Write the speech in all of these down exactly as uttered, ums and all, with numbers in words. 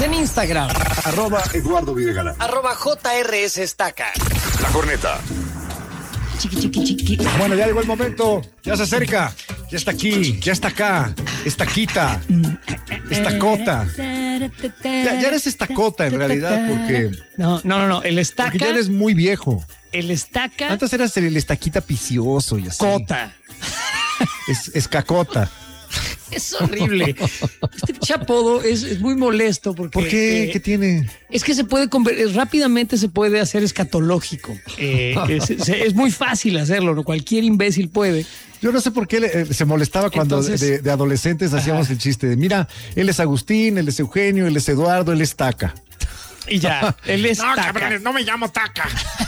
en Instagram. Arroba Eduardo Videgaray. Arroba J R S Estaca. La Corneta. Chiqui, chiqui, chiqui. Bueno, ya llegó el momento, ya se acerca, ya está aquí, ya está acá, estaquita, estacota. Ya, ya eres estacota en realidad porque, No, no, no, no, el estaca. porque ya eres muy viejo. El estaca. Antes eras el, el estaquita picioso y así. Cota. Es, es cacota. Es horrible. Este chapodo es, es muy molesto porque. ¿Por qué? eh, ¿Qué tiene? Es que se puede conver- rápidamente se puede hacer escatológico. Eh, es, es, es muy fácil hacerlo, ¿no? Cualquier imbécil puede. Yo no sé por qué le- eh, se molestaba cuando Entonces- de, de adolescentes hacíamos Ajá. el chiste de, mira, él es Agustín, él es Eugenio, él es Eduardo, él es Taca. Y ya, él es No, taca. cabrones, no me llamo Taca.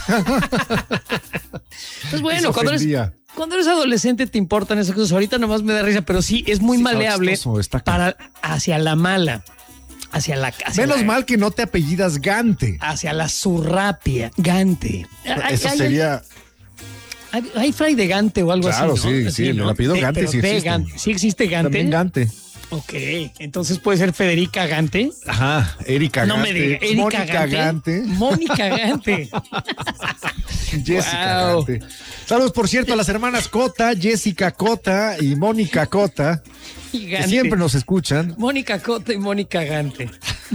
Pues bueno, cuando eres, ofendía. cuando eres adolescente te importan esas cosas. Ahorita nomás me da risa, pero sí, es muy Sí, maleable chistoso, está acá. para hacia la mala, hacia la hacia Menos la- mal que no te apellidas Gante. hacia la surrapia, Gante. Hay- Eso hay- sería... Hay, hay fray de Gante o algo Claro, así, ¿no? sí, Así, sí, el ¿no? apellido De- Gante pero sí de existe. Gante. ¿Sí existe Gante? También Gante. Ok, entonces puede ser Federica Gante. Ajá, Erika No Gante. me diga, Erika Mónica Gante. Gante. Mónica Gante. Jessica Wow. Gante. Saludos, por cierto, a las hermanas Cota, Jessica Cota y Mónica Cota, Y que Gante. siempre nos escuchan. Mónica Cota y Mónica Gante.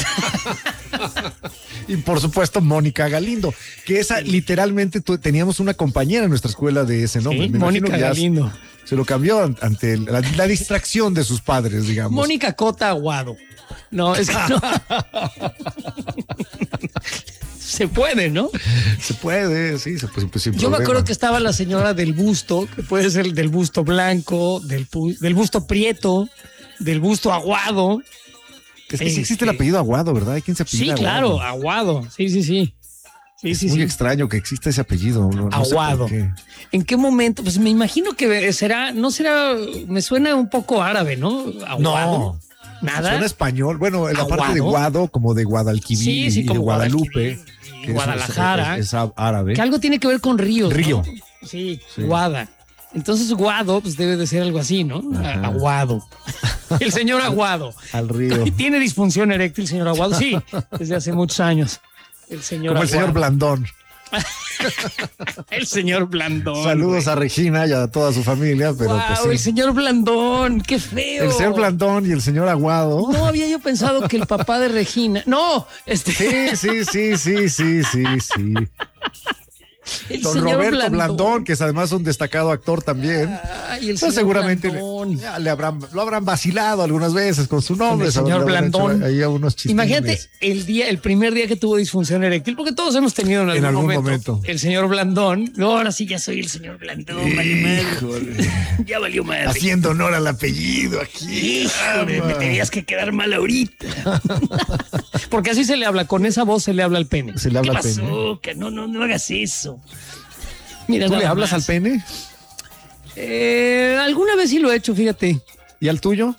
Y por supuesto, Mónica Galindo, que esa literalmente tu- teníamos una compañera en nuestra escuela de ese nombre. Sí, Me imagino Mónica que ya Galindo. se lo cambió an- ante el- la, la distracción de sus padres, digamos. Mónica Cota Aguado. No, es que no. Se puede, ¿no? Se puede, sí, se puede. Pues, sin Yo me problema. acuerdo que estaba la señora del busto, que puede ser del busto blanco, del, pu- del busto prieto, del busto aguado. Es que sí existe Este- el apellido Aguado, ¿verdad? Hay quien se apellida Sí, claro, Aguado. aguado. Sí, sí, sí. Sí, Es sí, muy sí. extraño que exista ese apellido. No, no sé por Aguado. qué. ¿En qué momento? Pues me imagino que será, no será, me suena un poco árabe, ¿no? Aguado. Nada. Suena español. Bueno, en la parte de ¿Aguado? Guado, como de Guadalquivir Sí, sí, y de como Guadalupe. Guadalquivir y que es- Guadalajara. Es, es árabe. Que algo tiene que ver con ríos. ¿no? Río. Sí, Sí. Guada. Entonces, Guado, pues debe de ser algo así, ¿no? Ajá. Aguado. El señor Aguado. Al río. ¿Tiene disfunción eréctil, señor Aguado? Sí, desde hace muchos años. El señor Como el señor Aguado. Blandón. El señor Blandón. Saludos güey. a Regina y a toda su familia, pero Guau, pues sí. el señor Blandón, qué feo. El señor Blandón y el señor Aguado. No había yo pensado que el papá de Regina. No, este. Sí, sí, sí, sí, sí, sí, sí. el Don señor Roberto Blandón. que es además un destacado actor también. Ay, el Pues señor seguramente le, Blandón. ya le habrán, lo habrán vacilado algunas veces con su nombre. el ¿sabes? señor Le habrán hecho Blandón. ahí unos chistines. Imagínate el día, el primer día que tuvo disfunción eréctil, porque todos hemos tenido en algún, En algún momento, momento. El señor Blandón. No, ahora sí ya soy el señor Blandón, valió madre. Híjole. Ya valió madre. Haciendo honor al apellido aquí. Híjole, me tenías que quedar mal ahorita. Porque así se le habla, con esa voz se le habla al pene. Se le habla ¿Qué al pene. pasó? Que no, no, no hagas eso. Mira, ¿Tú le nada hablas más. al pene? Eh, alguna vez sí lo he hecho, fíjate. ¿Y al tuyo?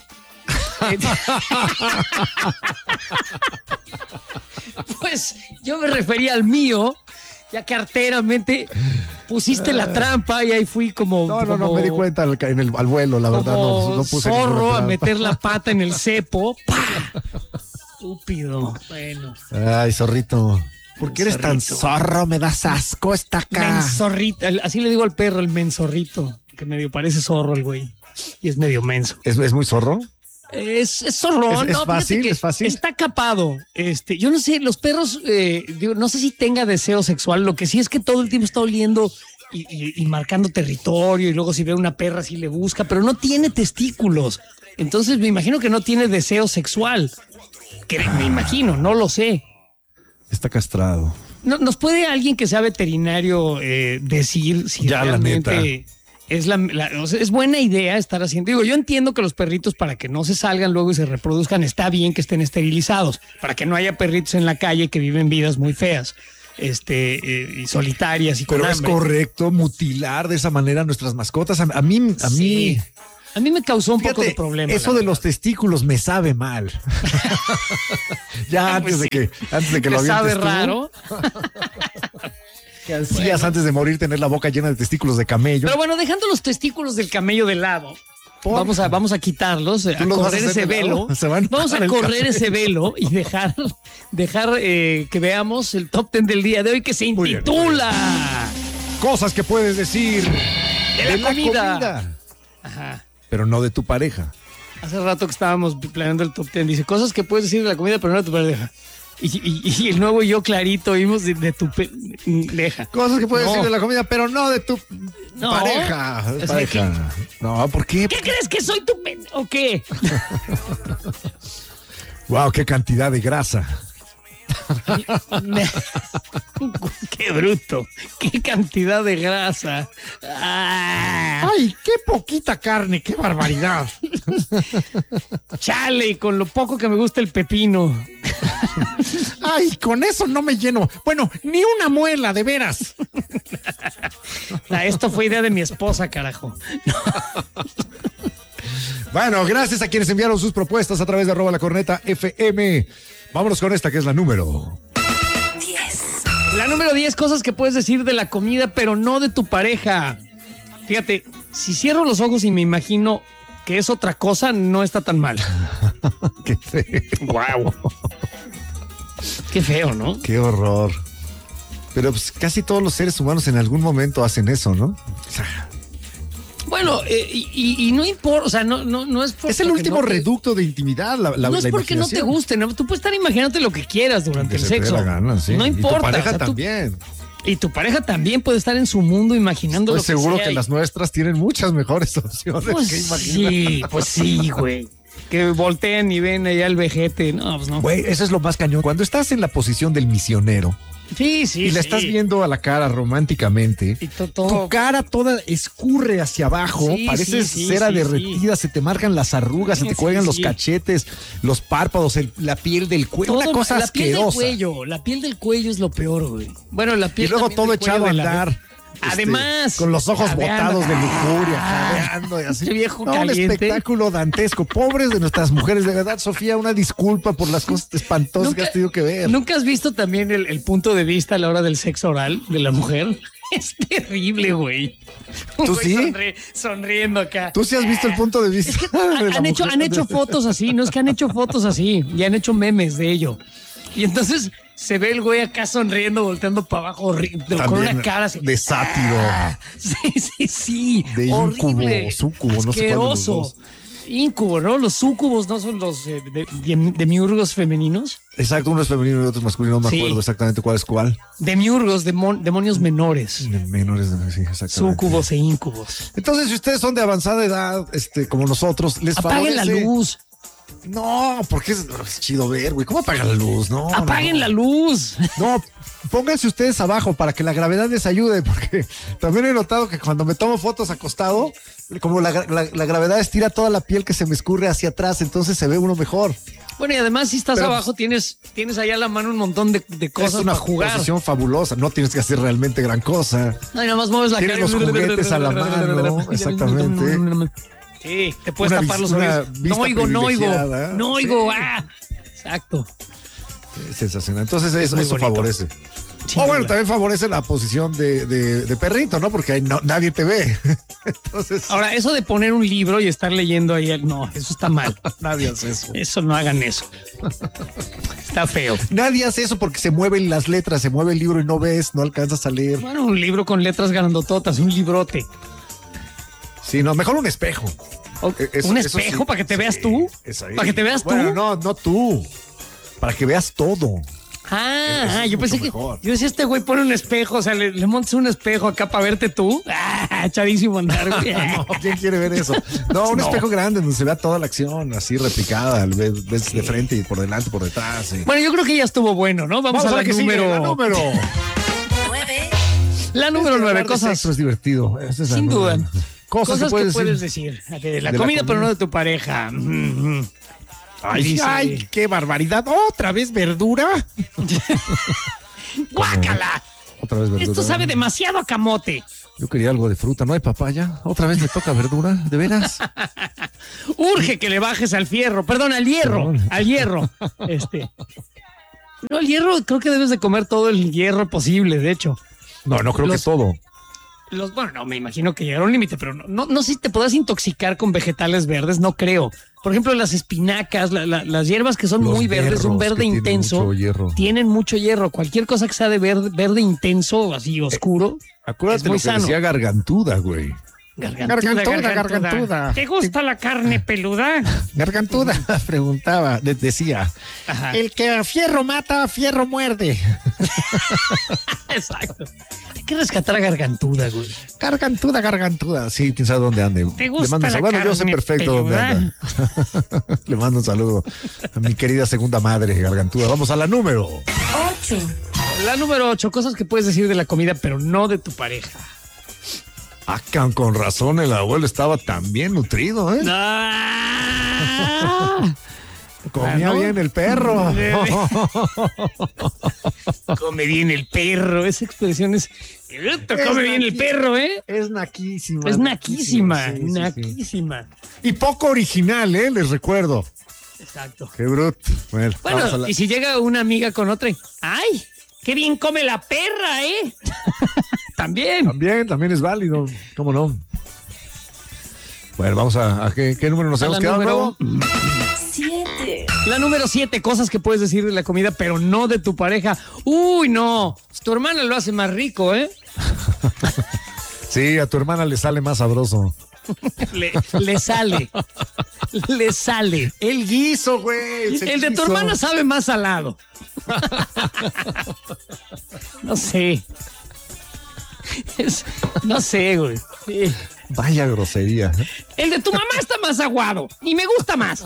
Pues yo me refería al mío, ya que arteramente pusiste la trampa y ahí fui como. No, no, no, como- me di cuenta al, en el, al vuelo, la verdad. como No, no puse zorro ninguna a trampa. meter la pata en el cepo. ¡Pah! Estúpido. Bueno. Ay, zorrito. ¿Por qué eres tan Zorrito. zorro? Me das asco esta acá. Menzorrito. El- Así le digo al perro, el menzorrito. Que medio parece zorro el güey. Y es medio menso. ¿Es, es muy zorro? Es, es zorrón, ¿Es- es ¿no? Fíjate fácil? que ¿Es fácil? Está capado. Este, yo no sé, los perros, eh, digo, no sé si tenga deseo sexual. Lo que sí es que todo el tiempo está oliendo y, y- y marcando territorio. Y luego si ve una perra, sí le busca, pero no tiene testículos. Entonces me imagino que no tiene deseo sexual. Que me imagino, no lo sé. Está castrado. No, ¿nos puede alguien que sea veterinario eh, decir si Ya, la realmente neta. es la, la- o sea, es buena idea estar haciendo? Digo, yo entiendo que los perritos, para que no se salgan luego y se reproduzcan, está bien que estén esterilizados, para que no haya perritos en la calle que viven vidas muy feas, este, eh, y solitarias y con Pero es hambre. correcto mutilar de esa manera a nuestras mascotas. A, a mí, a mí. Sí. A mí me causó un Fíjate, poco de problema. eso la de los testículos me sabe mal. ya Pues antes de sí. que antes de que ¿Te lo sabe avientes tú, raro? ¿qué hacías antes de morir tener la boca llena de testículos de camello? Pero bueno, dejando los testículos del camello de lado, ¿Por? Vamos a, vamos a quitarlos, a ¿Tú los vas a correr hacer ese de lado? velo. Se van a Vamos a parar el correr café. ese velo y dejar, dejar eh, que veamos el top ten del día de hoy que se Muy bien, intitula Cosas que puedes decir De la comida. Ajá. Pero no de tu pareja. Hace rato que estábamos planeando el top ten. Dice, cosas que puedes decir de la comida, pero no de tu pareja. Y, y, y el nuevo y yo clarito oímos de, de tu pareja. Cosas que puedes No. decir de la comida, pero no de tu No. pareja. O sea, pareja. No, ¿por qué? ¿Qué crees que soy tu pen... o qué? Wow, qué cantidad de grasa. Me- Qué bruto. Qué cantidad de grasa. Ah, Ay, qué poquita carne, qué barbaridad. chale, y con lo poco que me gusta el pepino. Ay, con eso no me lleno. Bueno, ni una muela, de veras. Ah, esto fue idea de mi esposa, carajo. Bueno, gracias a quienes enviaron sus propuestas a través de arroba la corneta F M. Vámonos con esta que es la número. La número diez, cosas que puedes decir de la comida, pero no de tu pareja. Fíjate, si cierro los ojos y me imagino que es otra cosa, no está tan mal. Qué feo. Guau. Qué feo, ¿no? Qué horror. Pero pues casi todos los seres humanos en algún momento hacen eso, ¿no? O sea, Bueno, eh, y, y- y no importa, o sea, no, no, no es por- es el porque último no te- reducto de intimidad. La, la, no es la porque no te imaginación. guste, ¿no? Tú puedes estar imaginándote lo que quieras durante Que el se te dé sexo. la gana, sí. No Y tu importa. pareja o sea, tú- también. y tu pareja también puede estar en su mundo imaginando Estoy lo que seguro sea que y- las nuestras tienen muchas mejores opciones Pues que imaginar. sí, pues sí, güey. Que volteen y ven allá el vejete. No, pues no. Güey, eso es lo más cañón. Cuando estás en la posición del misionero Sí, sí, y la sí. estás viendo a la cara románticamente, Y to- todo- tu cara toda escurre hacia abajo, Sí, pareces sí, sí, cera sí, derretida, se te marcan las arrugas, se Sí, te sí, cuelgan los sí. cachetes, los párpados, el- la piel del cuello, todo una cosa la piel del asquerosa. cuello, la piel del cuello es lo peor, güey. Bueno, la piel Y luego también todo del cuello echado a de la- andar. este, Además, con los ojos jadeando. botados de lujuria, Ah, jadeando y así. qué viejo No, un caliente. espectáculo dantesco. Pobres de nuestras mujeres, de verdad, Sofía, una disculpa por las cosas espantosas Nunca- que has tenido que ver. ¿Nunca has visto también el, el punto de vista a la hora del sexo oral de la mujer? Es terrible, güey. Un ¿Tú güey sí? sonri- sonriendo acá. ¿Tú sí has visto el punto de vista? de la Han hecho, mujer? han hecho fotos así, no es que han hecho fotos así y han hecho memes de ello. Y entonces se ve el güey acá sonriendo, volteando para abajo, horri- con También una cara así. de sátiro. Ah, sí, sí, sí. De horrible, íncubo, súcubo, no sé cuál de los asqueroso. dos. Incubo, ¿no? Los súcubos no son los eh, de, de- demiurgos femeninos. Exacto, uno es femenino y otro es masculino, no me Sí. acuerdo exactamente cuál es cuál. Demiurgos, demon- demonios menores. De menores, sí, exactamente. Súcubos e íncubos. Entonces, si ustedes son de avanzada edad, este, como nosotros, les Apaguen la favorece- luz. No, porque es, es chido ver, güey. ¿Cómo apagan la luz? No. no, Apaguen no. la luz. No, pónganse ustedes abajo para que la gravedad les ayude, porque también he notado que cuando me tomo fotos acostado, como la, la- la gravedad estira toda la piel que se me escurre hacia atrás, entonces se ve uno mejor. Bueno, y además, si estás Pero, abajo, tienes, tienes allá a la mano un montón de, de cosas es una para jugar. posición fabulosa, no tienes que hacer realmente gran cosa. No, y nada más mueves la Tienes cara. los juguetes a la mano, exactamente. Sí, te puedes Una tapar vis- los una oídos. vista No oigo, no oigo. privilegiada. No oigo. Sí. Ah, exacto. Es sensacional. Entonces eso, muy eso bonito. favorece. Sin O bueno, duda. también favorece la posición de, de- de perrito, ¿no? Porque ahí no- nadie te ve. Entonces, Ahora, eso de poner un libro y estar leyendo ahí, no, eso está mal. nadie hace eso. Eso no hagan eso. Está feo. Nadie hace eso porque se mueven las letras, se mueve el libro y no ves, no alcanzas a leer. Bueno, un libro con letras grandototas, un librote. Sí, no, mejor un espejo. O- E- eso- ¿Un eso espejo sí. para que te veas Sí, tú? es ahí. ¿Para que te veas Bueno, tú? no, no tú. Para que veas todo. Ah, Eso ah, es yo pensé mucho que. mejor. Yo decía, este güey pone un espejo, o sea, le, le montas un espejo acá para verte tú. Ah, echadísimo a andar, güey. No, ¿quién quiere ver eso? No, un No. espejo grande donde se vea toda la acción, así replicada, ves, ves de frente y por delante, por detrás. sí. Bueno, yo creo que ya estuvo bueno, ¿no? Vamos, Vamos a a la ver qué sigue, número. la número. La número nueve, Hablar de cosas. sexo es divertido. Esa es la Sin número. duda. Cosas, Cosas, que puedes, decir. decir. De la De la comida, pero comida. no de tu pareja. Mm, mm. Ay, Dice- ay, qué barbaridad. ¿Otra vez verdura? ¡Guácala! Otra vez verdura. Esto sabe demasiado a camote. Yo quería algo de fruta, ¿no hay papaya? ¿Otra vez me toca verdura? ¿De veras? Urge que le bajes al fierro, perdón, al hierro, Perdón. al hierro. Este. No, el hierro, creo que debes de comer todo el hierro posible, de hecho. No, no creo Los- que todo. Los, bueno, no, me imagino que llegará a un límite, pero no, no, no sé si te podrás intoxicar con vegetales verdes, no creo. Por ejemplo, las espinacas, la, la, las hierbas que son Los muy verdes, un berros verde que tienen intenso, mucho hierro. tienen mucho hierro. Cualquier cosa que sea de verde, verde intenso, así oscuro, Acuérdate es muy lo que sano. decía Gargantuda, güey. Gargantuda, Gargantuda, gargantuda. ¿Te gusta la carne peluda? Gargantuda preguntaba, de- decía, Ajá. el que a fierro mata, a fierro muerde. Exacto. Hay que rescatar a Gargantuda, güey. Gargantuda, gargantuda. Sí, quién sabe dónde ande. ¿Te gusta Le mando un la saludo. Bueno, yo sé carne perfecto dónde peluda? anda. Le mando un saludo a mi querida segunda madre, Gargantuda. Vamos a la número. ocho. La número ocho, cosas que puedes decir de la comida, pero no de tu pareja. Ah, can- con razón, el abuelo estaba tan bien nutrido, ¿eh? Ah, Comía claro. bien el perro. come bien el perro. Esa expresión es. "Eructo, Es come bien el naquí- perro, ¿eh? Es naquísima. Es naquísima, sí, sí, sí. naquísima. Y poco original, ¿eh? Les recuerdo. Exacto. Qué bruto. Bueno, vamos a Bueno, la- y si llega una amiga con otra, ¡ay! ¡Qué bien come la perra, eh! También. También, también es válido. ¿Cómo no? Bueno, vamos a, a qué, qué número nos A hemos la quedado número- nuevo. siete. La número siete, cosas que puedes decir de la comida, pero no de tu pareja. Uy, no. Tu hermana lo hace más rico, ¿eh? Sí, a tu hermana le sale más sabroso. Le, le sale. Le sale. El guiso, güey. El de tu hermana sabe más salado. No sé. Es- no sé, güey. Sí. Vaya grosería. ¿eh? El de tu mamá está más aguado y me gusta más.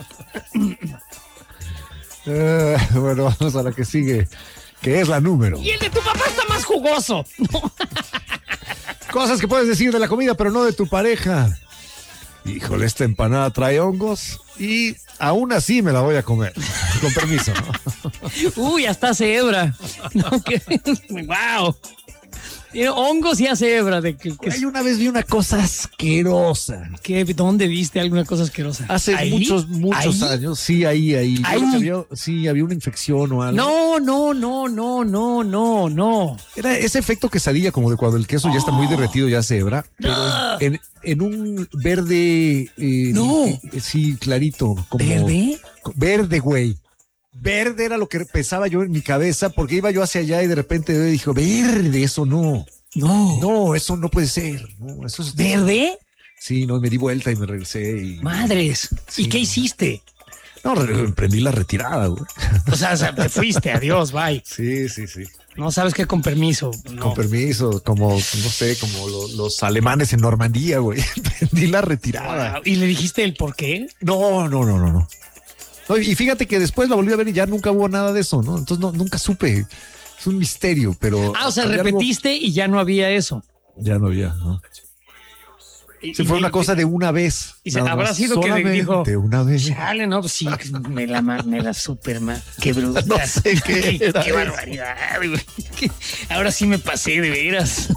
Eh, bueno, vamos a la que sigue, que es la número. Y el de tu papá está más jugoso. Cosas que puedes decir de la comida, pero no de tu pareja. Híjole, esta empanada trae hongos y aún así me la voy a comer. Con permiso. Uy, hasta cebra. No, que, wow. Tiene hongos y hace hebra. De que, que- Ay, una vez vi una cosa asquerosa. que- ¿Dónde viste alguna cosa asquerosa? Hace ¿Ahí? muchos, muchos ¿Ahí? años. Sí, ahí, ahí. Yo Ahí. creo que había, sí, había una infección o algo. No, no, no, no, no, no, no. Era ese efecto quesadilla, como de cuando el queso ya está muy derretido, ya se hebra, pero en, en un verde. eh, No. eh, sí, clarito. Como, ¿Verde? Verde, güey. Verde era lo que pensaba yo en mi cabeza, porque iba yo hacia allá y de repente dijo, verde, eso no. No. No, eso no puede ser. No, eso es. ¿Verde? Sí, no, me di vuelta y me regresé. Y, Madres. Sí. ¿Y qué hiciste? no, re- emprendí la retirada, güey. O sea, o sea, te fuiste, adiós, bye. Sí, sí, sí. No sabes qué con permiso. No. Con permiso, como, no sé, como lo- los alemanes en Normandía, güey. Emprendí la retirada. Wow. ¿Y le dijiste el por qué? No, no, no, no, no. No, y fíjate que después la volví a ver y ya nunca hubo nada de eso, ¿no? Entonces no, nunca supe. Es un misterio, pero. Ah, o sea, había algo- repetiste y ya no había eso. Ya no había, ¿no? Y- Sí, y- fue una y- cosa de una vez. y se- nada habrá más. sido que Solamente dijo, una vez. Chale, no, pues sí, me la, ma- me la super ma- Qué bruta. No sé qué era Qué eso. barbaridad, güey. Qué- Ahora sí me pasé de veras.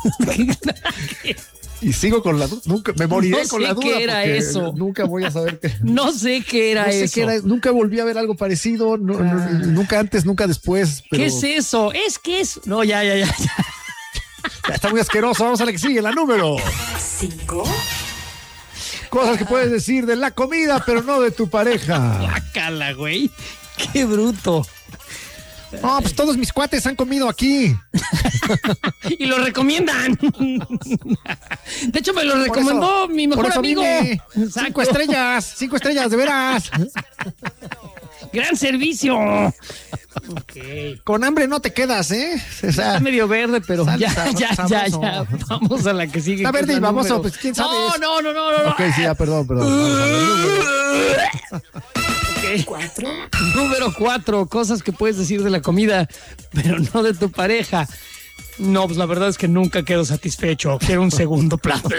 Y sigo con la duda. Nunca me moriré No con sé la duda. qué era porque eso. Nunca voy a saber qué. No sé qué era No sé eso. qué era, nunca volví a ver algo parecido, no- no- Ah. nunca antes, nunca después. Pero ¿Qué es eso? Es que es. No, ya, ya, ya. ya. ya está muy asqueroso. Vamos a la que sigue, la número. cinco. Cosas que puedes decir de la comida, pero no de tu pareja. Guácala, güey. Qué bruto. No, pues todos mis cuates han comido aquí. Y lo recomiendan. De hecho, me lo recomendó mi Por mejor eso amigo. vine. Exacto. Cinco estrellas, cinco estrellas, de veras. Gran servicio. Ok. Con hambre no te quedas, ¿eh? O sea, Está medio verde, pero Sale ya, sabroso, ya, ya, sabroso. ya. Vamos a la que sigue. Está que es verde la y baboso, número- pues, ¿quién sabe? No, no, no, no, no. ok, sí, ya, perdón, perdón. Vamos a la número. Ok. cuatro. Número cuatro, cosas que puedes decir de la comida, pero no de tu pareja. No, pues la verdad es que nunca quedo satisfecho. Quiero un segundo plato.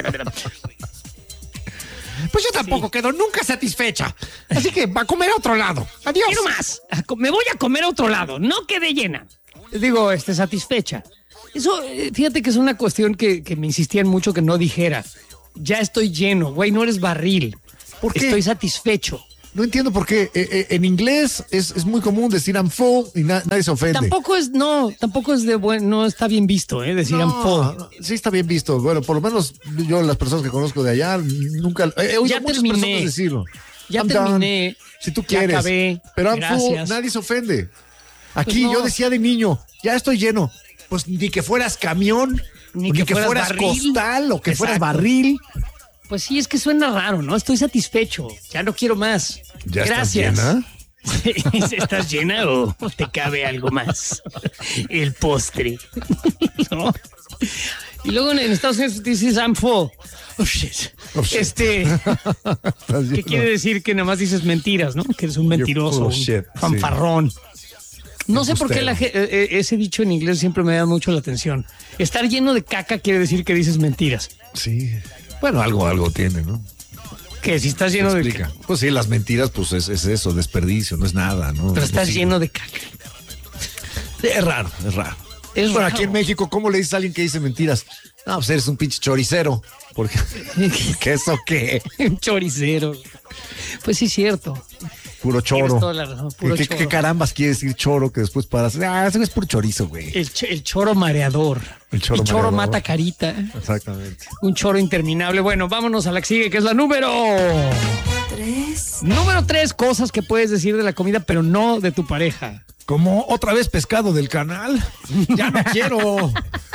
Pues yo tampoco quedo nunca satisfecha. Así que va a comer a otro lado. Adiós. Quiero más. Me voy a comer a otro lado. No quedé llena. Digo, este, satisfecha. Eso, eh, fíjate que es una cuestión que, que me insistían mucho que no dijera. Ya estoy lleno, güey, no eres barril. ¿Por qué? Estoy satisfecho. No entiendo por qué. Eh, eh, en inglés es, es muy común decir I'm full y na- nadie se ofende. Tampoco es, no, tampoco es de buen, no está bien visto, ¿eh? Decir I'm full. No, sí está bien visto. Bueno, por lo menos yo, las personas que conozco de allá, nunca he oído Ya a muchas terminé. personas decirlo. Ya I'm terminé. done, si tú Ya quieres. acabé. Pero I'm full, Gracias. nadie se ofende. Aquí Pues no. yo decía de niño, ya estoy lleno. Pues ni que fueras camión, Ni que fueras barril. costal o que fueras Exacto. barril. Pues sí, es que suena raro, ¿no? Estoy satisfecho. Ya no quiero más. ¿Ya estás Gracias. llena? ¿Estás llena o te cabe algo más? El postre. ¿No? Y luego en Estados Unidos dices I'm full. Oh shit. Oh, shit. Este, Estás ¿qué lleno. quiere decir? Que nada más dices mentiras, ¿no? Que eres un mentiroso, full of un shit, fanfarrón. No sé por qué Embustero. la ge- eh, eh, ese dicho en inglés siempre me da mucho la atención. Estar lleno de caca quiere decir que dices mentiras. Sí. Bueno, algo, algo tiene, ¿no? Que si estás lleno de Explica. caca. Pues sí, las mentiras, pues es, es eso, desperdicio, no es nada, ¿no? Pero estás Pues sí. lleno de caca. Es raro, es raro. Es bueno, raro. aquí en México, ¿cómo le dices a alguien que dice mentiras? No, pues eres un pinche choricero. Porque, ¿qué eso qué? Un choricero. Pues sí, es cierto. Puro Tienes choro. toda la razón, puro ¿Qué, qué- choro. qué carambas quiere decir choro que después paras? Ah, eso es puro chorizo, güey. El, ch- el choro mareador. El choro y choro mareador. mata carita. Exactamente. Un choro interminable. Bueno, vámonos a la que sigue, que es la número. tres, Número tres, cosas que puedes decir de la comida, pero no de tu pareja. ¿Cómo otra vez pescado del canal? Ya no quiero.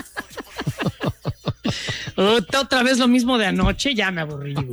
Otra otra vez lo mismo de anoche, ya me aburrí, güey.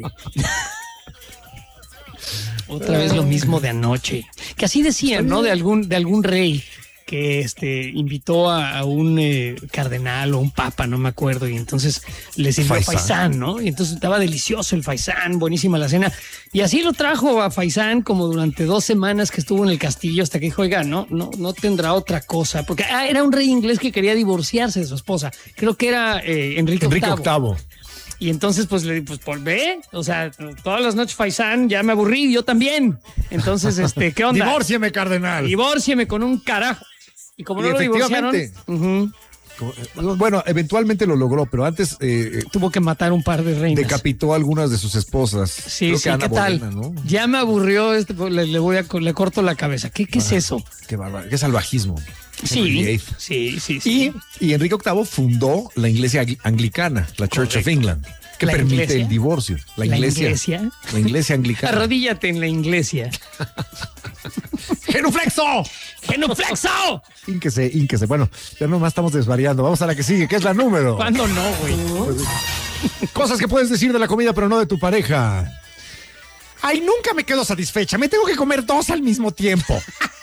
Otra vez lo mismo de anoche. Que así decían, ¿no? De algún, de algún rey que este invitó a, a un eh, cardenal o un papa, no me acuerdo, y entonces le sirvió Faisán. faisán, ¿no? Y entonces estaba delicioso el faisán, buenísima la cena. Y así lo trajo a faisán como durante dos semanas que estuvo en el castillo hasta que dijo, oiga, no, no, no tendrá otra cosa. Porque ah, era un rey inglés que quería divorciarse de su esposa. Creo que era eh, Enrique, Enrique octavo. Octavo. Y entonces, pues, le pues, por ve, o sea, todas las noches faisán, ya me aburrí, yo también. Entonces, este, ¿qué onda? Divórciame, cardenal. Divórcieme con un carajo. Y como Y no lo divorciaron, efectivamente. ujú, Como- Bueno, eventualmente lo logró, pero antes eh, tuvo que matar un par de reinas. decapitó a algunas de sus esposas. Sí, Creo sí, que Ana ¿qué tal? Bolena, ¿no? Ya me aburrió, este, pues, le, le voy a, le corto la cabeza. ¿Qué, qué es eso? Qué bárbaro, qué salvajismo. Henry Sí, vieighth. sí, sí, sí. Y, y Enrique octavo fundó la iglesia angli- anglicana, la Church of Correcto. England, que ¿La permite iglesia? el divorcio. La ¿La iglesia. iglesia? La iglesia anglicana. Arrodíllate en la iglesia. ¡Genuflexo! ¡Genuflexo! Ínquese, ínquese. Bueno, ya nomás estamos desvariando. Vamos a la que sigue, que es la número. ¿Cuándo no, güey? Cosas que puedes decir de la comida, pero no de tu pareja. Ay, nunca me quedo satisfecha. Me tengo que comer dos al mismo tiempo.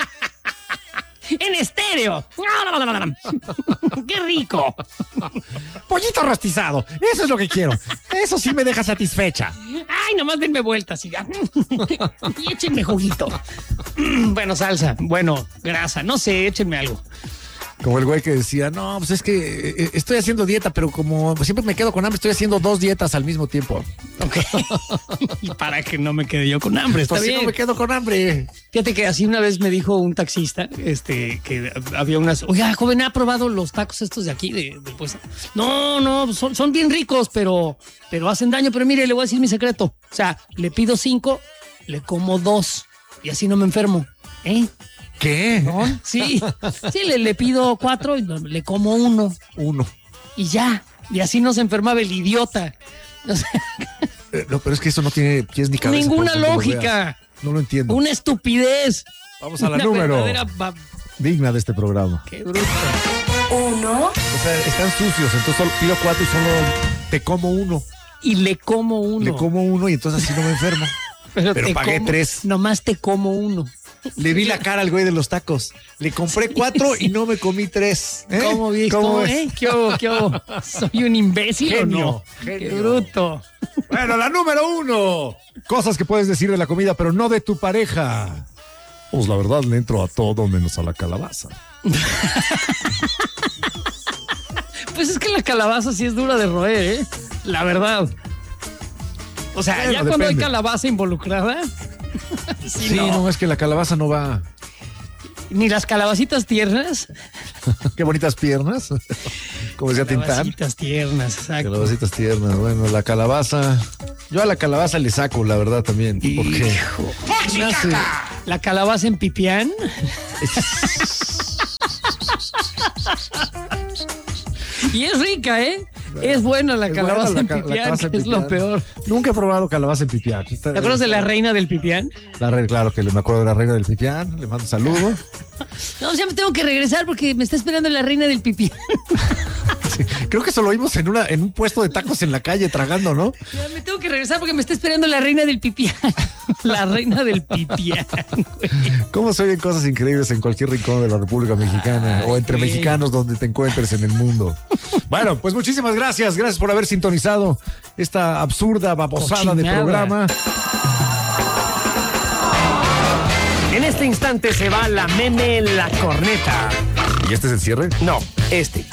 En estéreo. ¡Qué rico! Pollito rostizado. Eso es lo que quiero. Eso sí me deja satisfecha. Ay, nomás denme vueltas y ya. Y échenme juguito. Bueno, salsa, bueno, grasa, no sé, échenme algo. Como el güey que decía, no, pues es que eh, estoy haciendo dieta, pero como siempre me quedo con hambre, estoy haciendo dos dietas al mismo tiempo. Ok. Y para que no me quede yo con hambre, está Pues si bien. no me quedo con hambre. Fíjate que así una vez me dijo un taxista, este, que había unas, oiga, joven, ¿ha probado los tacos estos de aquí? De, de, pues, no, no, son, son bien ricos, pero, pero hacen daño. Pero mire, le voy a decir mi secreto. O sea, le pido cinco, le como dos y así no me enfermo. ¿Eh? ¿Qué? ¿No? Sí, sí, le, le pido cuatro y no, le como uno Uno. y ya. Y así no se enfermaba el idiota. O sea, Eh, no, pero es que eso no tiene pies ni cabeza. ninguna por donde lo lógica. veas. No lo entiendo. Una estupidez. Vamos a la Una número verdadera ba- digna de este programa. Qué bruto. uno, O sea, están sucios, entonces solo pido cuatro y solo te como uno. Y le como uno. Le como uno y entonces así no me enfermo. pero te pagué como- tres. Nomás te como uno. Le vi la cara al güey de los tacos. Le compré cuatro y no me comí tres. ¿Eh? ¿Cómo vi? ¿Cómo ¿Cómo, ves? eh? ¿Qué hubo? ¿Qué hubo? ¿Soy un imbécil Genio, o no? Qué genio. bruto. Bueno, la número uno. Cosas que puedes decir de la comida, pero no de tu pareja. Pues la verdad le entro a todo menos a la calabaza. Pues es que la calabaza sí es dura de roer, ¿eh? La verdad. O sea, Bueno, ya cuando hay depende. calabaza involucrada. Sí, Sí, no. no, es que la calabaza no va. Ni las calabacitas tiernas. Qué bonitas piernas. Como decía Tintán. Calabacitas tiernas, exacto. Calabacitas tiernas. Bueno, la calabaza. Yo a la calabaza le saco, la verdad, también. Porque Hijo. No sé, la calabaza en pipián. Y es rica, ¿eh? Es buena la es calabaza buena en la ca- la pipián, calabaza en que es lo pipián. peor. Nunca he probado calabaza en pipián. ¿Te acuerdas de la reina del pipián? La reina, claro que me acuerdo de la reina del pipián. Le mando un saludo. No, ya me tengo que regresar porque me está esperando la reina del pipián. Sí, creo que eso lo vimos en, una, en un puesto de tacos en la calle tragando, ¿no? Ya me tengo que regresar porque me está esperando la reina del pipián. La reina del pipián, güey. ¿Cómo se oyen cosas increíbles en cualquier rincón de la República Mexicana o entre güey. mexicanos donde te encuentres en el mundo? Bueno, pues muchísimas gracias. Gracias por haber sintonizado esta absurda babosada de Cochinada. programa. En este instante se va la meme en la corneta. ¿Y este es el cierre? No, este.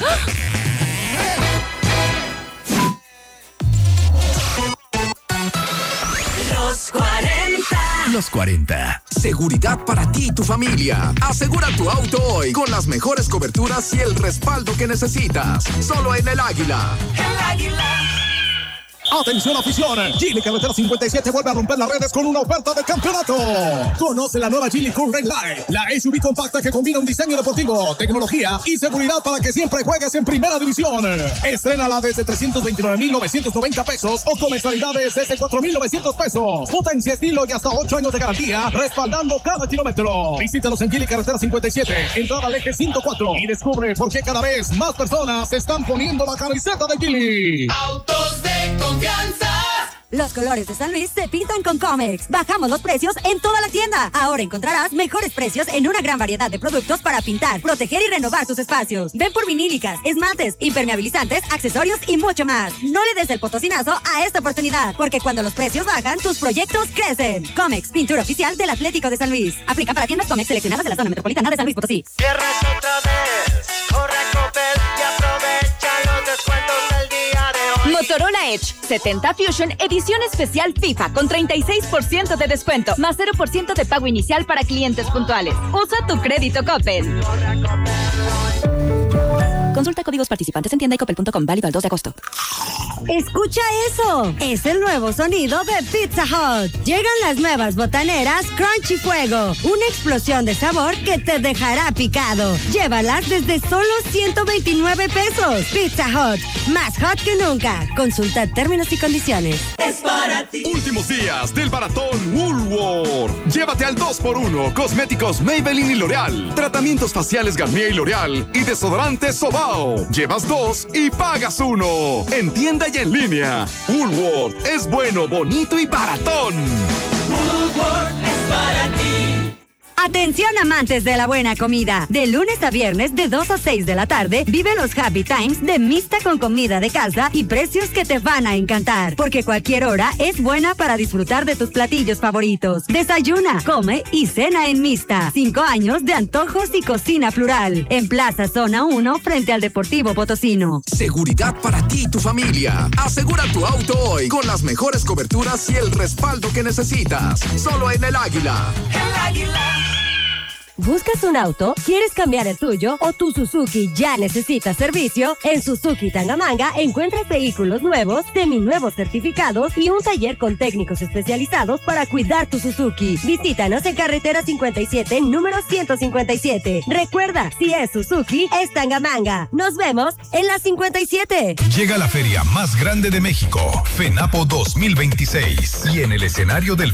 Los cuarenta. Los cuarenta. Seguridad para ti y tu familia. Asegura tu auto hoy con las mejores coberturas y el respaldo que necesitas. Solo en El Águila. El águila. Atención afición, Geely Carretera cincuenta y siete vuelve a romper las redes con una oferta de campeonato. Conoce la nueva Geely Current Line, la S U V compacta que combina un diseño deportivo, tecnología y seguridad para que siempre juegues en primera división. Estrénala desde trescientos veintinueve mil novecientos noventa pesos o con mensualidades desde cuatro mil novecientos pesos. Potencia, estilo y hasta ocho años de garantía, respaldando cada kilómetro. Visítanos en Geely Carretera cincuenta y siete, entrada al eje ciento cuatro y descubre por qué cada vez más personas se están poniendo la camiseta de Geely. Autos de confianza. Los colores de San Luis se pintan con Comex. Bajamos los precios en toda la tienda. Ahora encontrarás mejores precios en una gran variedad de productos para pintar, proteger y renovar tus espacios. Ven por vinílicas, esmaltes, impermeabilizantes, accesorios y mucho más. No le des el potosinazo a esta oportunidad, porque cuando los precios bajan, tus proyectos crecen. Comex, pintura oficial del Atlético de San Luis. Aplica para tiendas Comex seleccionadas de la zona metropolitana de San Luis Potosí. Cierras otra vez, corre a Coppel y aprovecha los descuentos del día de hoy. Motorola Edge setenta Fusion edición especial FIFA con treinta y seis por ciento de descuento más cero por ciento de pago inicial para clientes puntuales. Usa tu crédito Coppel. Consulta códigos participantes en tienda y coppel punto com, válido al dos de agosto. ¡Escucha eso! Es el nuevo sonido de Pizza Hut. Llegan las nuevas botaneras Crunchy Fuego. Una explosión de sabor que te dejará picado. Llévalas desde solo ciento veintinueve pesos. Pizza Hut, más hot que nunca. Consulta términos y condiciones. Es para ti. Últimos días del maratón Woolworth. Llévate al dos por uno cosméticos Maybelline y L'Oreal, tratamientos faciales Garnier y L'Oreal y desodorantes Sobao. Llevas dos y pagas uno. En tienda y en línea. Woolworth es bueno, bonito y baratón. Woolworth es para ti. Atención amantes de la buena comida. De lunes a viernes de dos a seis de la tarde, vive los Happy Times de Mista con comida de casa y precios que te van a encantar. Porque cualquier hora es buena para disfrutar de tus platillos favoritos. Desayuna, come y cena en Mista. Cinco años de antojos y cocina plural. En Plaza Zona uno frente al Deportivo Potosino. Seguridad para ti y tu familia. Asegura tu auto hoy con las mejores coberturas y el respaldo que necesitas. Solo en El Águila. El águila. ¿Buscas un auto? ¿Quieres cambiar el tuyo? ¿O tu Suzuki ya necesita servicio? En Suzuki Tangamanga encuentras vehículos nuevos, seminuevos certificados y un taller con técnicos especializados para cuidar tu Suzuki. Visítanos en carretera cincuenta y siete, número ciento cincuenta y siete. Recuerda, si es Suzuki, es Tangamanga. Nos vemos en la cincuenta y siete. Llega la feria más grande de México, FENAPO dos mil veintiséis. Y en el escenario del